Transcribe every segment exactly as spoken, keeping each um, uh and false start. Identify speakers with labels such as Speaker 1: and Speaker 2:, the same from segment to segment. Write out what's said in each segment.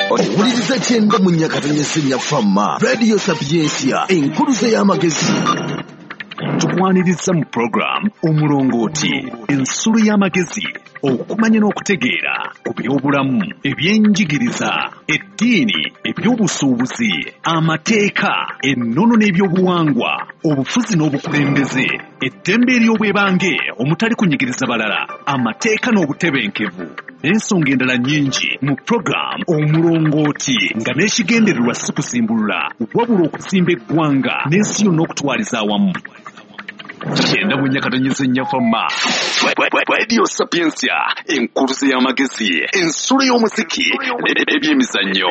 Speaker 1: Owuliriza kyenda mu Nyakatanya Senya Fama Radio Sapiensia enkuluze y'amagezi.
Speaker 2: Tukwaniriza mu program omulongooti ensulu y'amagezi okumanya n'okutegeera ku by'obulamu ebyenjigiriza eddiini ebyobusuubuzi amateeka ennono n'ebyobuwangwa obufuzi n'obukulembeze eddembe ery'obwebange omutali kunyigiriza balala amateeka n'obutebenkevu n'ensonga endala nnyingi mu program omulongooti nga n'ekigendererwa si kusimbulula wabula okusimba eggwanga n'ensi yonna okutwaliza awamu. Kyenda mu Nyakatanya Senya Fama Radio Sapiensia enkuluze y'amagezi ensolo y'omuziki n'ebyemizannyo.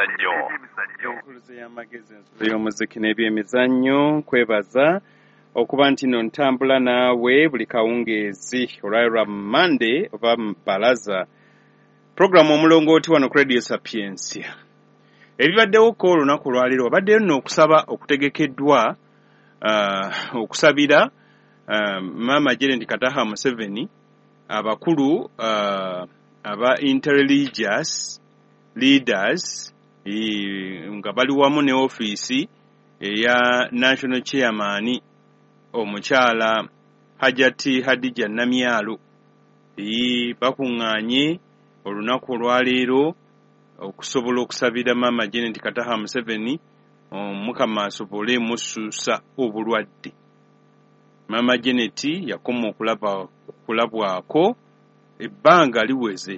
Speaker 3: Enkuluze y'amagezi ensolo y'omuziki n'ebyemizannyo kwebaza okuba nti no ntambula naawe buli kawungeezi olwalwa Monday oba Balaza program omulongooti wano ku Radio Sapiensia. Ebibaddewo ko olunaku lwaliro wabaddeyo nno okusaba okutegekeddwa uh, okusabira uh, Mama Janet Kataha Museveni abakulu uh, aba interreligious leaders nga bali wamu ne office eya National Chairman omukyala Hajati Hadija Namyalo yi bakuŋŋaanye olunaku olwaleero okusobola okusabira Mama Janet Kataha Museveni Mukama asobole musuusa obulwadde. Mama Janet yakoma okulaba kulabwako ebbanga liweze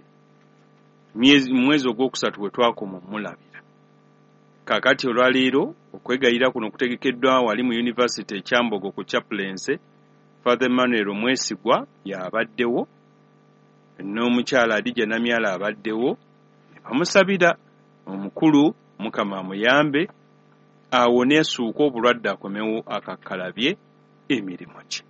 Speaker 3: mwezi ogwokusatu we twakoma mulabira. Kakati olwaleero okwegayira kuno kutegekeddwa wali mu University Kyambogo ku chaplaincy Father Emmanuel Mwesigwa yabaddewo n'omukyala Adija Namyala abaddewo bamusabira omukulu Mukama amuyambe awone asuuka obulwadde akomewo akakkalabye emirimu kye.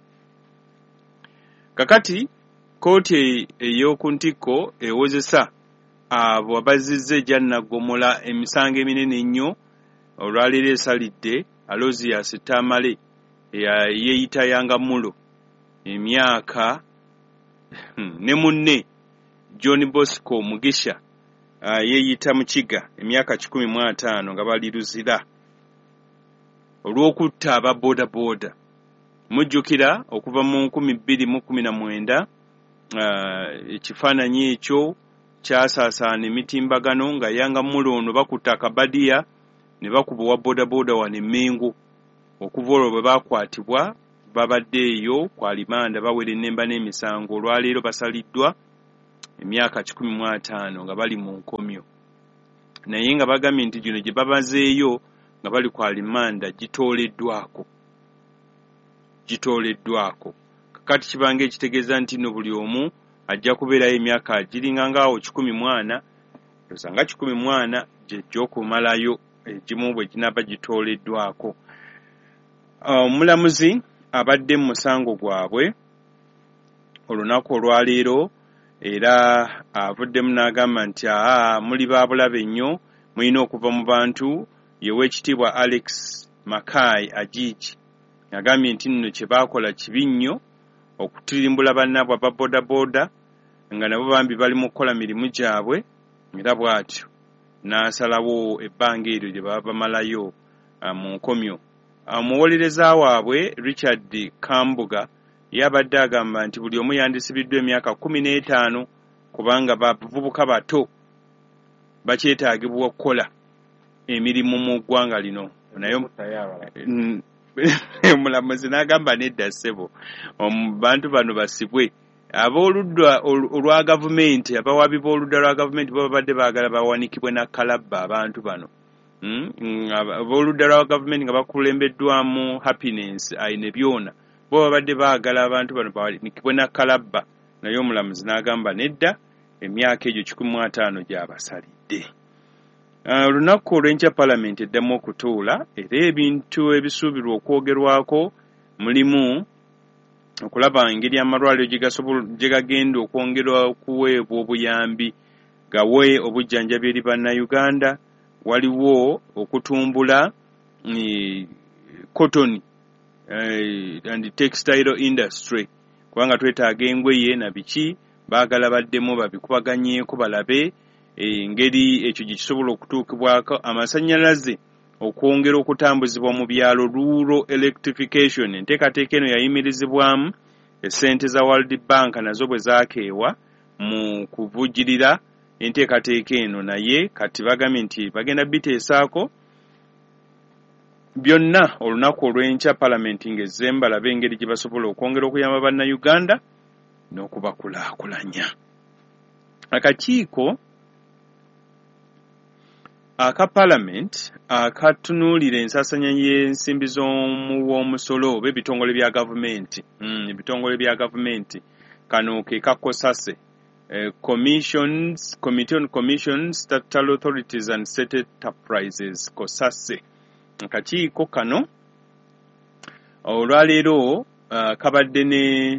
Speaker 3: Kakati kooti ey'oku ntikko ewozesa abo abazizze Jannagomola emisango eminene ennyo olwaleero esalidde Alozias Tamale yeeyita Yangamulo emyaka ne munne John Bosco Mugisha yeeyita Mukiga emyaka kikumi mu ataano nga bali luzira olw'okutta aba boda boda. Mujjukira okuva mu nkumi bbiri mu kkumi na mwenda ekifaananyi ekyo kyasaasaana emitimbagano nga Yangamulo ono bakutta akabadiya ne bakuba wa boda boda wano Emmengo. Okuva olwo bwe baakwatibwa babadde eyo ku alimanda bawera ennemba n'emisango olwaleero basaliddwa emyaka kikumi mu ataano nga bali mu nkomyo. Naye nga bagambye nti gino gye babazeeyo nga bali ku alimanda gitooleddwako gitooleddwako kakati kibanga ekitegeeza nti no buli omu ajja kubeerayo emyaka agiringa ngaawo kikumi mwana osanga kikumi mwana gy'okumalayo egimu bwe ginaaba gitooleddwako. Omulamuzi abadde mu musango gwabwe olunaku olwaleero era avuddemu n'agamba nti aa muli baabulabe nnyo mulina okuva mu bantu yeweekitiibwa Alex Makai Ajiji agambye nti nno kye baakola kibi nnyo okutirimbula bannaabwe aba boda boda nga nabo bambi bali mu kukola mirimu gyabwe era bw'atyo n'asalawo ebbanga eryo gye baba bamalayo mu nkomyo. Omuwolereza waabwe Richard Kambuga yabadde agamba nti buli omu yandisibiddwa emyaka kumi n'etaano kubanga bavubuka bato bakyetaagibwa okukola emirimu mu ggwanga lino. Naye omulamuzi n'agamba nedda ssebo bantu bano basibwe. Abooludda olwa gavumenti abawabi b'oludda lwa gavumenti bo babadde baagala bawanikibwe na kalabba abantu bano. Abooludda lwa gavumenti nga bakulembeddwamu Happiness ayine byona bo babadde baagala abantu bano bawanikibwe na kalabba. Naye omulamuzi n'agamba nedda emyaka egyo kikumi mu ataano gy'abasalidde. Olunaku olw'enkya Palamenti eddamu okutuula era ebintu ebisuubirwa okwogerwako mulimu okulaba engeri amalwaliro gye gagenda okwongerwa okuweebwa obuyambi gawe obujjanjabi eri bannayuganda. Waliwo okutumbula cotton and textile industry kubanga twetaaga engoye na biki baagala baddemu babikubaganyeeko balabe engeri ekyo gye kisobola okutuukibwako amasannyalaze okwongera okutambuzibwa mu byalo, rural electrification. Enteekateeka eno yayimirizibwamu essente za World Bank nazo bwe zaakeewa mu kuvujjirira enteekateeka eno, naye kati bagambye nti bagenda biteesaako byonna olunaku olw'enkya Palamenti ng'ezze balabe engeri gye basobola okwongera okuyamba bannayuganda n'okubakulaakulanya. Akakiiko aka Palamenti akatunuulira ensaasaanya y'ensimbi z'omuwoomusolo oba ebitongole bya gavumenti mm, ebitongole bya gavumenti kano ke kakosase uh, commissions committee on commissions, statutory authorities and state enterprises kosase. Akakiiko kano olwaleero uh, kabadde ne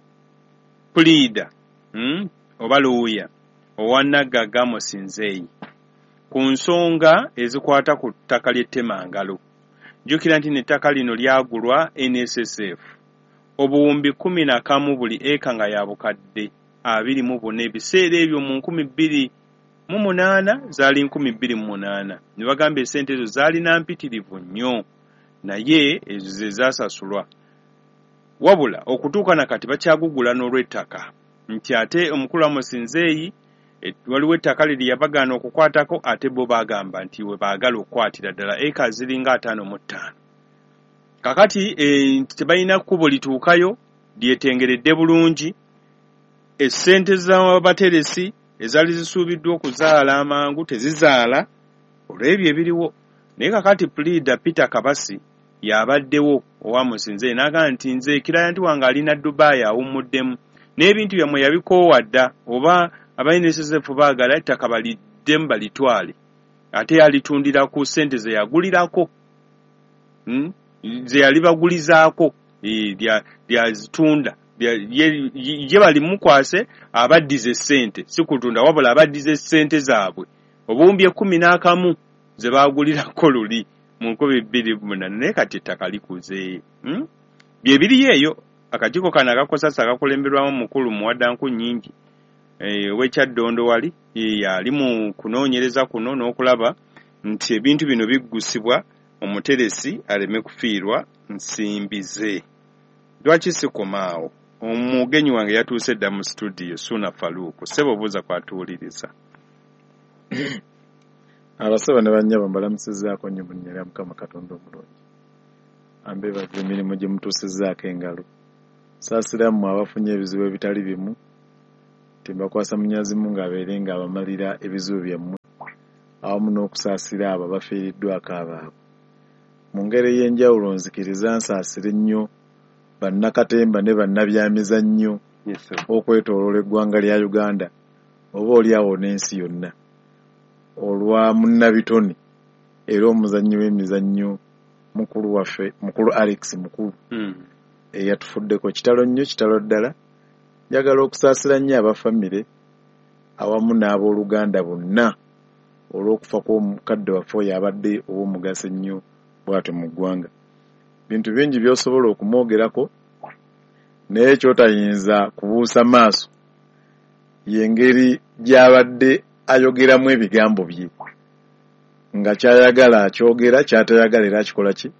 Speaker 3: pleader mm, oba lawyer owa Naggaga Musinzeeyi ku nsonga ezikwata ku ttaka ly'Ettemangalo. Jjukira nti n'ettaka lino lyagulwa N S S F obuwumbi kumi na kamu buli eka nga ya bukadde abiri mu buna. Ebiseera ebyo mu nkumi bbiri mu munaana zaali nkumi bbiri mu munaana. Ne bagamba essente ezo zaalina mpitirivu nnyo, naye ezo ze zaasasulwa. Wabula okutuuka na kati bakyagugula n'olw'ettaka, nti ate omukulu wa Musinzeeyi waliwo ettaka liri yabagaana okukwatako, ate bo bagamba nti we baagala okukwatira ddala eka ziringa ataano mu ttaano. Kakati e, tebalina kkubo lituukayo lyetengeredde bulungi. Essente z'abateresi ezaali zisuubiddwa okuzaala amangu tezizaala olw'ebyo ebiriwo. Naye kakati pleader Peter Kabasi yabaddewo owa Musinzeeyi n'agamba nti nze kiraya nti wange alina Dubai awummuddemu n'ebintu byammwe yabikoowa dda, oba aba N S S F baagala ettaka baliddemu balitwale, ate yalitundira ku ssente ze yagulirako hmm? ze yali bagulizaako lyazitunda ye balimukwase abaddiza essente, si kutunda wabula abaddiza essente zaabwe obuwumbi ekkumi n'akamu ze baagulirako luli mu nkobe bbiri munana. Naye kati ettaka likuze hmm? bye biriyo eyo. Akakiiko kano akakosasa akakulemberwamu mukulu Muwaddanku Nnyingi e, ow'Ekyaddondo wali yali mu kunoonyereza kuno n'okulaba nti ebintu bino biggusibwa omuteresi aleme kufiirwa nsimbi ze. Lwaki sikomaawo? Omugenyi wange yatuuse dda mu studio, Suna Faluuku. Ssebo buuza kwatuuliriza.
Speaker 4: Abasaba ne bannyabo mbalamusizaako nnyo mu nnyera Mukama Katonda omulungi. Ambe bava emirimu gye mutuusizzaako engalo. Saasiramu abafunye ebizibu ebitali bimu, timbakwasa munyazimu ng'abeere ng'abamalira ebizibu byammwe, awamu n'okusaasira abo abafiiriddwako abaabwe. Mu ngeri ey'enjawulo nzikiriza nsaasire nnyo bannakatemba ne bannabyamizannyo okwetooloola eggwanga lya Uganda oba oliawo n'ensi yonna olwa munnabitone era omuzannyi w'emizannyo mukulu waffe mukulu Alex mukulu mm. eyatufuddeko kitalo nnyo kitalo ddala. Njagala okusaasira nnyo abafamire awamu n'abooluganda bonna olw'okufa kw'omukadde waffe oyo abadde ow'omugaso ennyo bw'atyo mu ggwanga. Bintu bingi by'osobola okumwogerako naye ky'otayinza kubuusa maaso y'engeri gy'abadde ayogeramu ebigambo bye, nga kyayagala akyogera, kyatayagala era akikola ki.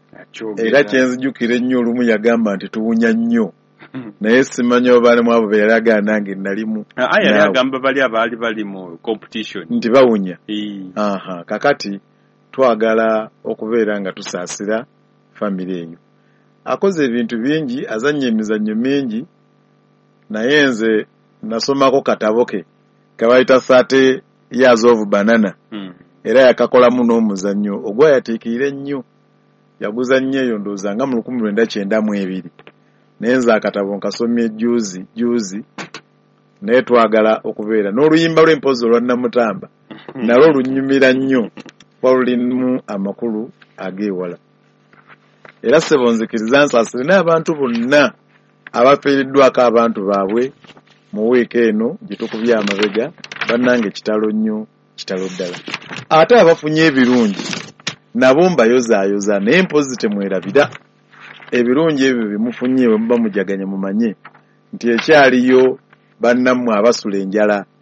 Speaker 4: Era kyenzijukira ennyo olumu yagamba nti tuwunya nnyo naye simanyi oba ne mwabo be yali agaana nange nalimu.
Speaker 3: Yali agamba bali abaali bali mu competition
Speaker 4: nti bawunya. Aha, kakati twagala okubeera nga tusaasira famire eyo. Akoze ebintu bingi, azannya emizannyo mingi, naye nze nasomako katabo ke kabayita thirty years of banana hmm. era yakakolamu n'omuzannyo ogwayatiikirira ennyo. Yaguzannyo eyo ndowooza nga mu lukumi lwenda kyenda mu ebiri. Naye nze akatabo nkasomye juzi juzi, naye twagala okubeera n'oluyimba lw'empozi olwa Namutamba nalwo lunyumira nnyo kuba lulimu amakulu ag'ewala. Era ssebo nzikiriza nsaasire n'abantu bonna abafiiriddwako abantu baabwe mu wiiki eno gye tukubye amabega, bannange kitalo nnyo kitalo ddala. Ate abafunye ebirungi nabo mbayozaayoza, naye mpozi temwerabira. Ebirungi ebyo bimufunye bwe muba mujaganya mumanye nti ekyaliyo bannammwe abasula enjala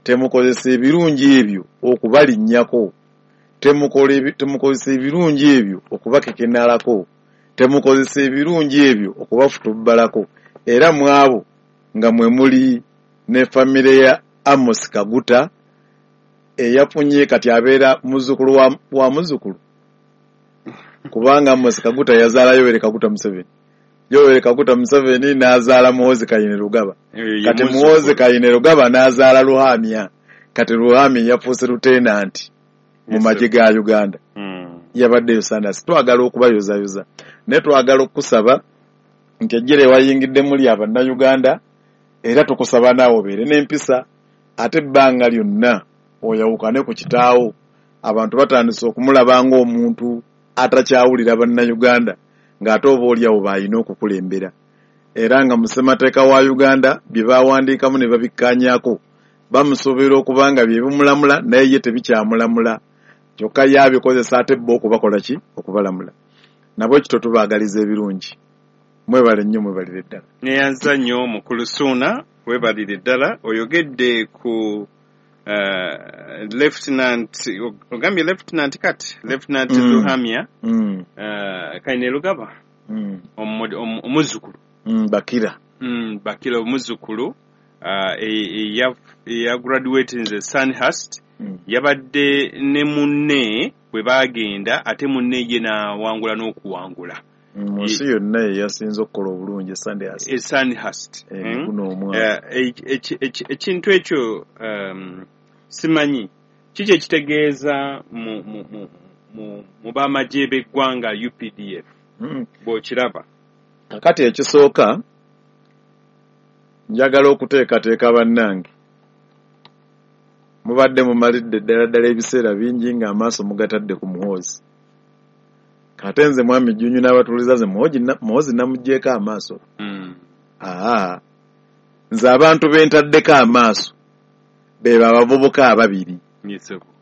Speaker 4: temukozesa ebirungi ebyo okubalinnyako, temukozesa ebirungi ebyo okubakekenalako, temukozesa ebirungi ebyo okubafutubbalako. Era mwabo nga mwe muli ne famire ya Amos Kaguta eyafunye kati abeera muzzukulu wa, wa muzzukulu kubanga Amos Kaguta yazaala Yoweri Kaguta Museveni. Yoweri Kaguta Museveni n'azaala Muhoozi Kainerugaba. Kati Muhoozi Kainerugaba n'azaala Luhamya. Kati Luhamya yafuuse lieutenant mu magye ga Uganda.
Speaker 3: Mm.
Speaker 4: Yabaddeyo Sanders. Twagala okubayozayoza. Ne twagala okusaba nti ejjere wayingidde muli Abannayuganda era tukusaba naawe obeere n'empisa ate ebbanga lyonna oyawukane ku kitaawo abantu batandise okumulaba ng'omuntu atakyawulira Bannayuganda ng'ate oba oliawo baalina okukulembera. Era nga mu ssemateeka wa Uganda bye baawandiikamu ne babikkaanyaako bamusobola okuba nga bye bimulamula naye ye tebikyamulamula kyokka ye abikozesa ate bo okubakola ki okubalamula. Nabo kito tubaagaliza ebirungi. Mwebale nnyo mwebalire ddala.
Speaker 3: Neyanza nnyo mukulu Suuna webalire ddala oyogedde ku Uh, Lieutenant ogambye Lieutenant kati Lieutenant mm. Luhamya
Speaker 4: mm.
Speaker 3: uh, Kainerugaba
Speaker 4: mm.
Speaker 3: omuzzukulu
Speaker 4: mm, Bakira
Speaker 3: mm, Bakira omuzzukulu uh, e, e, ya graduate nze Sandhurst mm. yabadde ne munne bwe bagenda ate munne ye nawangula n'okuwangula
Speaker 4: munsi yonna yasinze okukola obulungi Sandhurst
Speaker 3: e Sandhurst ekintu ekyo um, simanyi kiki ekitegeeza mu mu mu mu bamagye b'eggwanga U P D F
Speaker 4: mm.
Speaker 3: bw'okiraba
Speaker 4: kakati ekisooka njagala okuteekateeka bannange mubadde mumalidde ddala ddala ebiseera bingi ng'amaaso mugatadde ku Muhoozi kate nze mwami Jjunju n'abatuliza ze Muhoozi namuggyeko amaaso
Speaker 3: mm.
Speaker 4: aa nze abantu bentaddeko amaaso be abavubuka ababiri
Speaker 3: yes,